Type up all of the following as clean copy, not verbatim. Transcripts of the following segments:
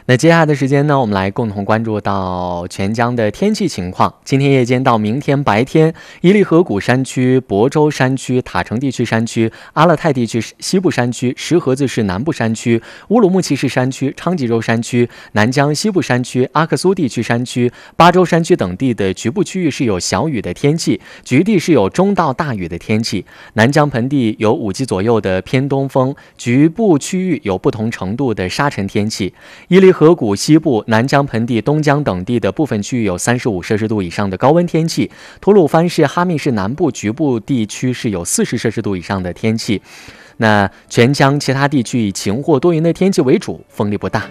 那接下来的时间呢，我们来共同关注到全疆的天气情况。今天夜间到明天白天，伊犁河谷山区、亳州山区、塔城地区山区、阿勒泰地区西部山区、石河子市南部山区、乌鲁木齐市山区、昌吉州山区、南疆西部山区、阿克苏地区山区、巴州山区等地的局部区域是有小雨的天气，局地是有中到大雨的天气。南疆盆地有5级左右的偏东风，局部区域有不同程度的沙尘天气。伊犁河谷西部、南疆盆地、东疆等地的部分区域有35摄氏度以上的高温天气，吐鲁番市、哈密市南部局部地区是有40摄氏度以上的天气。那全疆其他地区以晴或多云的天气为主，风力不大。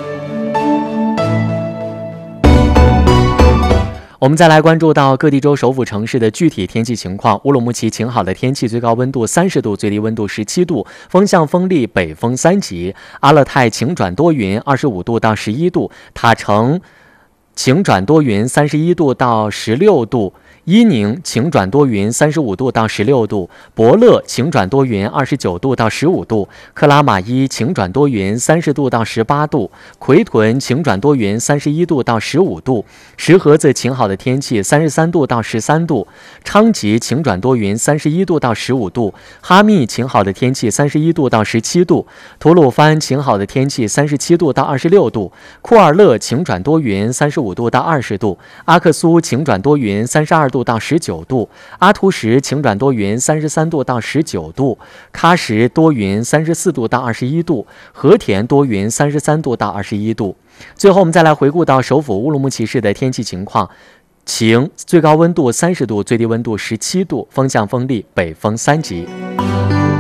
我们再来关注到各地州首府城市的具体天气情况。乌鲁木齐晴好的天气，最高温度30度，最低温度17度，风向风力北风3级。阿勒泰晴转多云，25度到11度。塔城晴转多云，31度到16度。伊宁晴转多云，35度到16度；博乐晴转多云，29度到15度；克拉玛依晴转多云，30度到18度；奎屯晴转多云，31度到15度；石河子晴好的天气，33度到13度；昌吉晴转多云，31度到15度；哈密晴好的天气，31度到17度；吐鲁番晴好的天气，37度到26度；库尔勒晴转多云，35度到20度；阿克苏晴转多云，32度到19度；阿图什晴转多云，33度到19度；喀什多云，34度到21度；和田多云，33度到21度。最后我们再来回顾到首府乌鲁木齐市的天气情况。晴，最高温度30度，最低温度17度，风向风力北风3级。